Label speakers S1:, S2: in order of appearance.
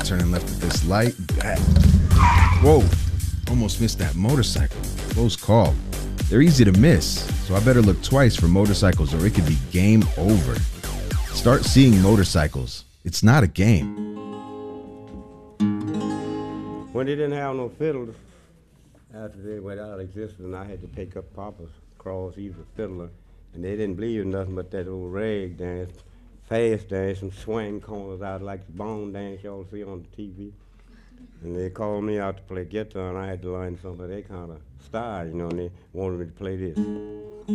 S1: turning left at this light. Whoa, almost missed that motorcycle. Close call. They're easy to miss, so I better look twice for motorcycles or it could be game over. Start seeing motorcycles. It's not a game.
S2: When they didn't have no fiddles, after they went out of existence, I had to take up Papa's cross. He was a fiddler, and they didn't believe in nothing but that old rag dance, fast dance, and swing corners out like the bone dance y'all see on the TV. And they called me out to play guitar, and I had to learn some of their kind of style, and they wanted me to play this.